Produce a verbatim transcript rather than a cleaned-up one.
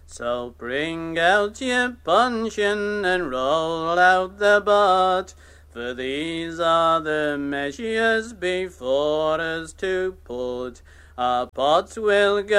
So bring out your puncheon and roll out the butt, for these are the measures before us to put. Our pots will go